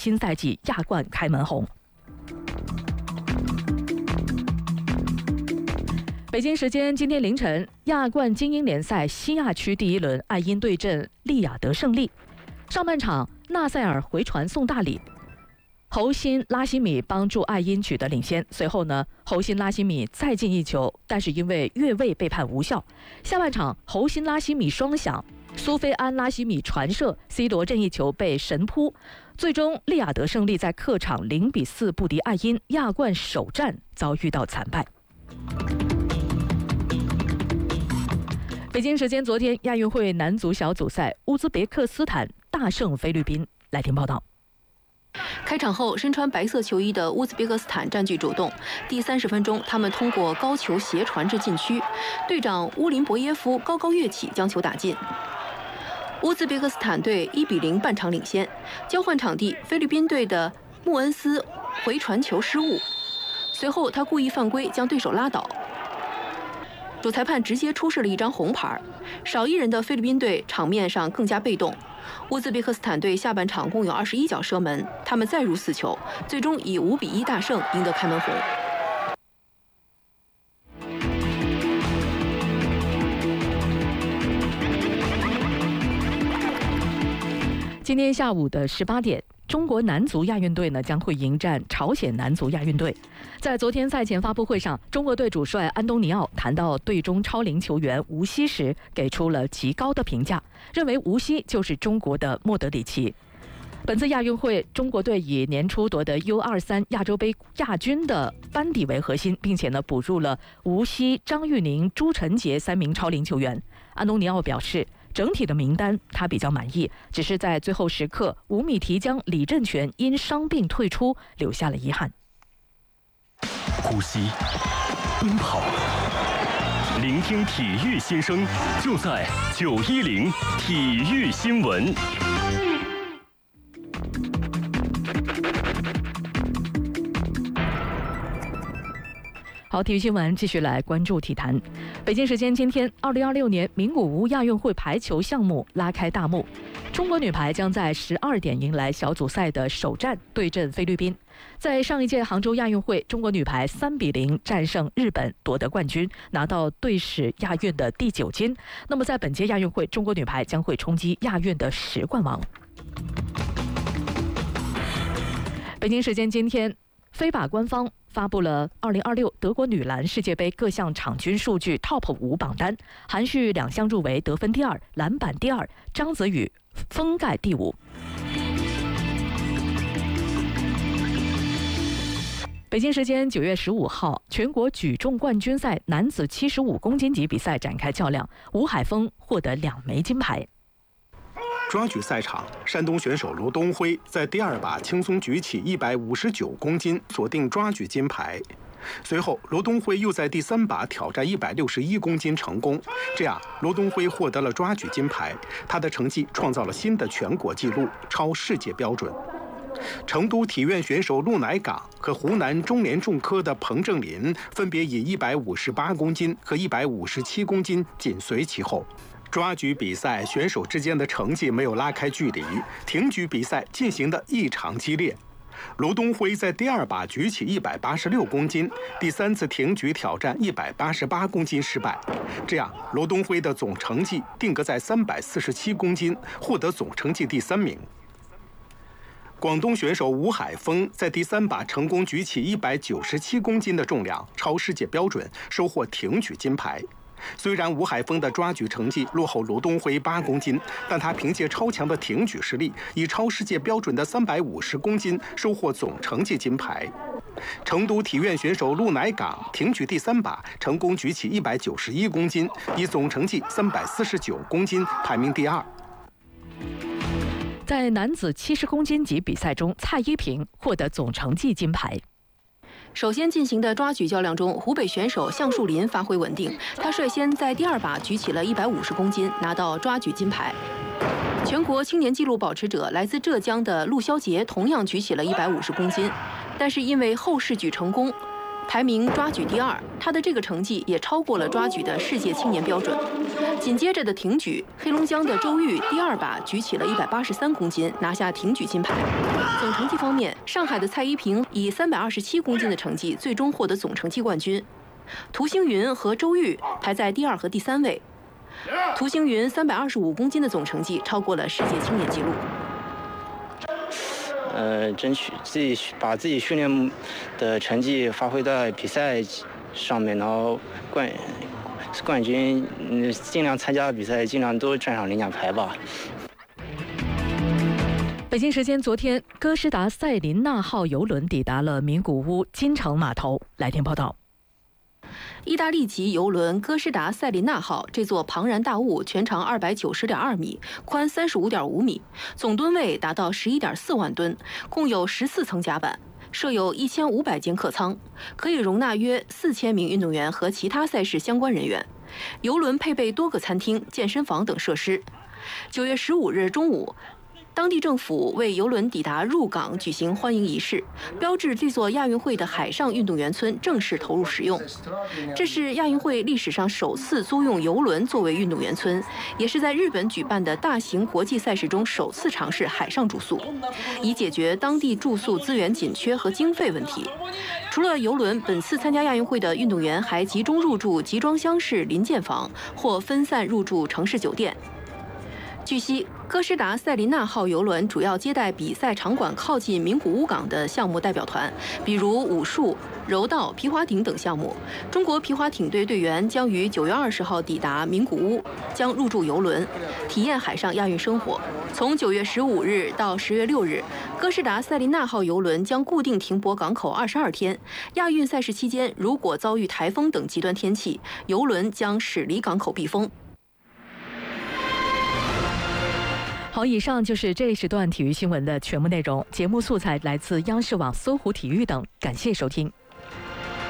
新赛季亚冠开门红。北京时间今天凌晨，亚冠精英联赛西亚区第一轮，爱因对阵利雅得胜利。上半场，纳塞尔回传送大礼，侯辛拉希米帮助爱因取得领先。随后呢，侯辛拉希米再进一球，但是因为越位被判无效。下半场，侯辛拉希米双响，苏菲安拉希米传射 ，C 罗任意球被神扑。最终，利雅得胜利在客场0-4不敌爱因，亚冠首战遭遇到惨败。北京时间昨天，亚运会男足小组赛，乌兹别克斯坦大胜菲律宾。来听报道。 开场后，身穿白色球衣的乌兹别克斯坦占据主动。第30分钟，他们通过高球斜传至禁区，队长乌林博耶夫高高跃起将球打进。乌兹别克斯坦队1-0半场领先。交换场地，菲律宾队的穆恩斯回传球失误，随后他故意犯规将对手拉倒。主裁判直接出示了一张红牌，少一人的菲律宾队场面上更加被动。乌兹别克斯坦队下半场共有21脚射门，他们再入4球，最终以5-1大胜赢得开门红。 今天下午的18点，中国男足亚运队呢将会迎战朝鲜男足亚运队。在昨天赛前发布会上，中国队主帅安东尼奥谈到队中超龄球员吴曦时，给出了极高的评价，认为吴曦就是中国的莫德里奇。本次亚运会，中国队以年初夺得 U23 亚洲杯亚军的班底为核心，并且呢补入了吴曦、张玉宁、朱晨杰3名超龄球员。安东尼奥表示，整体的名单他比较满意，只是在最后时刻，5米提将李振权因伤病退出，留下了遗憾。 呼吸，奔跑，聆听体育心声，就在910体育新闻。 好，体育新闻继续来关注体坛。北京时间今天，2026年名古屋亚运会排球项目拉开大幕，中国女排将在12点迎来小组赛的首战，对阵菲律宾。在上一届杭州亚运会，中国女排3-0战胜日本，夺得冠军，拿到队史亚运的第9金。那么在本届亚运会，中国女排将会冲击亚运的10冠王。北京时间今天，飞靶官方发布了2026德国女篮世界杯各项场均数据 TOP 5榜单，含蓄2项入围，得分第2，篮板第2，张泽宇封盖第5。北京时间9月15号，全国举重冠军赛男子75公斤级比赛展开较量，吴海峰获得2枚金牌。 抓举赛场，山东选手罗东辉在第2把轻松举起159公斤，锁定抓举金牌。随后，罗东辉又在第3把挑战161公斤成功，这样罗东辉获得了抓举金牌，他的成绩创造了新的全国纪录，超世界标准。成都体院选手陆乃港和湖南中联重科的彭正林分别以158公斤和157公斤紧随其后。抓举比赛选手之间的成绩没有拉开距离，挺举比赛进行得异常激烈。罗东辉在第2把举起186公斤，第3次挺举挑战188公斤失败，这样罗东辉的总成绩定格在347公斤，获得总成绩第3名。广东选手吴海峰在第3把成功举起197公斤的重量，超世界标准，收获挺举金牌。虽然吴海峰的抓举成绩落后罗东辉8公斤，但他凭借超强的挺举实力，以超世界标准的350公斤收获总成绩金牌。成都体院选手陆乃港挺举第3把成功举起191公斤，以总成绩349公斤排名第2。 在男子70公斤级比赛中，蔡依萍获得总成绩金牌。 首先进行的抓举较量中，湖北选手向树林发挥稳定，他率先在第2把举起了150公斤，拿到抓举金牌。全国青年纪录保持者来自浙江的陆霄杰同样举起了150公斤，但是因为后试举成功， 排名抓举第2。他的这个成绩也超过了抓举的世界青年标准。紧接着的挺举，黑龙江的周玉第2把举起了183公斤，拿下挺举金牌。总成绩方面，上海的蔡依萍以327公斤的成绩最终获得总成绩冠军。涂星云和周玉排在第2和第3位。涂星云325公斤的总成绩超过了世界青年纪录。 争取把自己训练的成绩发挥在比赛上面，然后冠军，尽量参加比赛，尽量多赚上领奖牌吧。 北京时间昨天，哥斯达塞琳娜号邮轮抵达了名古屋金城码头。来听报道。 意大利籍邮轮哥斯达塞琳娜号这座庞然大物全长290.2米，宽35.5米，总吨位达到11.4万吨，共有14层甲板，设有1500间客舱，可以容纳约4000名运动员和其他赛事相关人员。邮轮配备多个餐厅、健身房等设施。9月15日中午，当地政府为邮轮抵达入港举行欢迎仪式，标志这座亚运会的海上运动员村正式投入使用。这是亚运会历史上首次租用邮轮作为运动员村，也是在日本举办的大型国际赛事中首次尝试海上住宿，以解决当地住宿资源紧缺和经费问题。除了邮轮，本次参加亚运会的运动员还集中入住集装箱式临建房或分散入住城市酒店。据悉，哥斯达塞琳娜号邮轮主要接待比赛场馆靠近名古屋港的项目代表团，比如武术、柔道、皮划艇等项目。中国皮划艇队队员将于9月20号抵达名古屋，将入住邮轮，体验海上亚运生活。从9月15日到10月6日，哥斯达塞琳娜号邮轮将固定停泊港口22天。亚运赛事期间，如果遭遇台风等极端天气，邮轮将驶离港口避风。 好，以上就是这一时段体育新闻的全部内容。节目素材来自央视网、搜狐体育等，感谢收听。